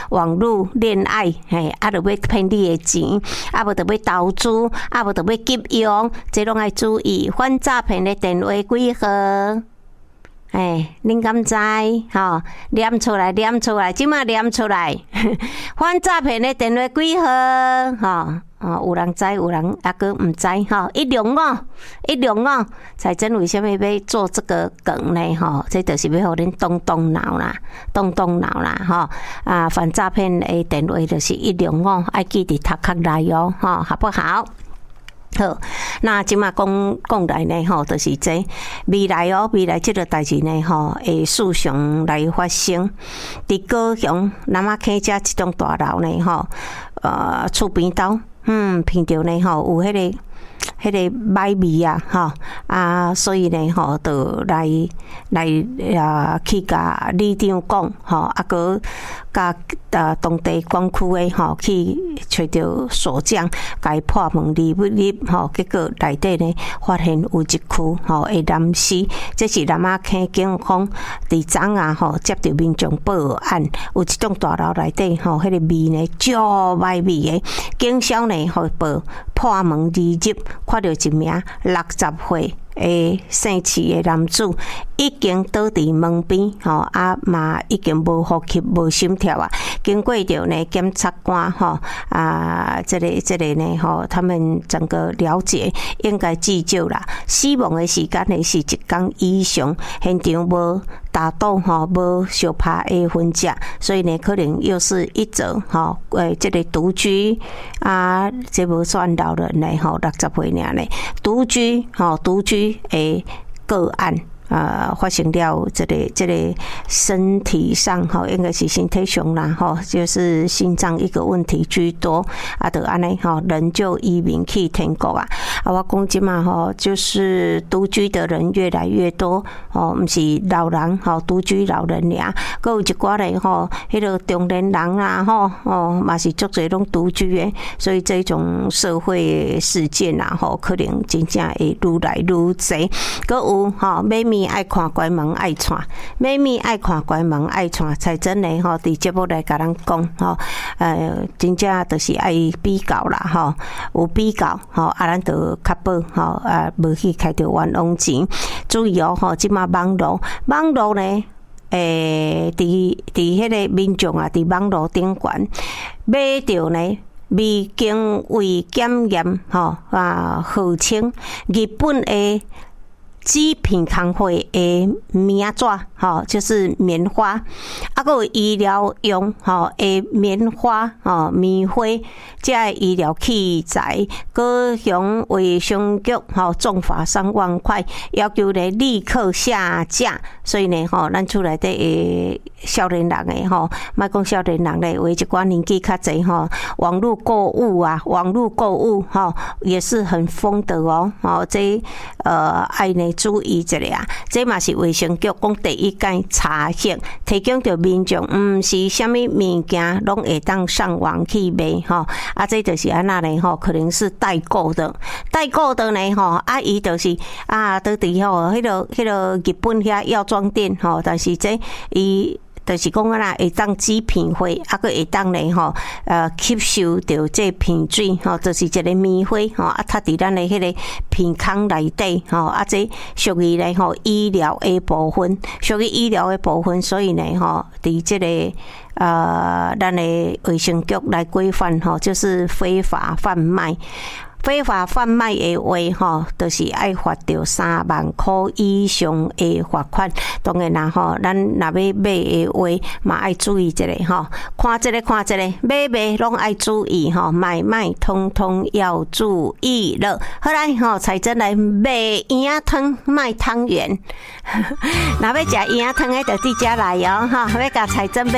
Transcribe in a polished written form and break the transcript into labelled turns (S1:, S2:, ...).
S1: 网络恋爱，嘿，啊，就要骗你的钱，啊，无就要投资，啊，无就要急用，这拢要注意。反诈骗的电话几号？恁敢知？吼，念出来，即马念出来。反诈骗的电话几号？吼，有人知，有人还佫唔知，吼。105，彩珍为什么要做这个梗呢？吼，这就是要互恁动脑啦，吼。啊，反诈骗的电话就是105，爱记伫头壳内哦，吼，好不好？好，那即马讲来呢，吼，就是这未来这个代志呢，吼，会时常来发生。伫高雄南仔坑遮一栋大楼呢，吼，厝边头，闻到呢，吼，有迄个歹味啊，吼啊，所以呢，吼，就来去甲里长讲，吼，啊个甲当地管区的吼去找到所长，甲伊破门入，吼，结果内底呢发现有一区吼会男尸，这是南仔坑警方伫昨啊吼接到民众报案，有一栋大楼内底吼，迄个味呢足歹味的，警消呢吼破门而入，看到一名60岁的姓池的男子已经倒伫门边，吼啊嘛已经无呼吸、无心跳啊。经过着呢检察官吼这个呢吼，他们整个了解应该至少啦，死亡的时间呢是1天以上，现场无打斗吼，无相拍的痕迹，所以呢可能又是一则吼这个独居啊，这无算老人呢吼，60岁尔呢独居的个案。发生了这个身体上哈，应该是身体上啦哈，就是心脏一个问题居多啊，就安尼哈，人就移民去天国啊。我讲即嘛哈，就是独居的人越来越多哦，不是老人哈，独居老人俩，还有一寡嘞哈，迄个中年人啦哈，哦，嘛是足侪拢独居的，所以这种社会事件啊，吼，可能真正会愈来愈多。还有哈，买米爱看关门爱串，买米爱看关门爱串，才真嘞吼，伫节目来甲咱讲吼，真正就是爱比较啦吼，有比较吼，啊，咱就确保吼，无去开着冤枉钱。注意哦吼，即马网络呢，伫迄个民众啊，伫网络顶悬买着呢。未经卫检验吼号称日本的纸片康会的棉纸吼，就是棉花，啊，还有医疗用吼的棉花吼棉花，这医疗器材，高雄卫生局吼重罚3万块，要求呢立刻下架。所以呢吼，咱厝内底的少年人的吼，莫讲少年人咧，为一寡年纪较济吼，网络购物吼也是很疯的哦。吼，这爱呢注意一下啊，这嘛是卫生局讲第一届查核，提供着民众毋是啥物物件拢会当上网去买吼，啊，这就是安那呢吼，可能是代购的呢吼，啊，伊就是啊，倒伫吼迄个日本遐药妆店吼，但是这伊。就是讲啊，会当止片花，啊，佮会当咧吼，吸收到这片水吼，就是一个棉花吼，啊，它伫咱的迄个片腔内底吼，啊，这属于咧吼医疗的部分，所以呢吼，伫这个咱的卫生局来规范吼，就是非法贩卖的话吼，就是爱罚着3万块以上的罚款。当然啦吼，咱若要买的话，嘛爱注意一下吼。看这个，买拢爱注意吼，买通通要注意了。好来吼，彩珍来买营养汤，卖汤圆。若要食营养汤的，就伫遮来哦哈，要甲彩珍买。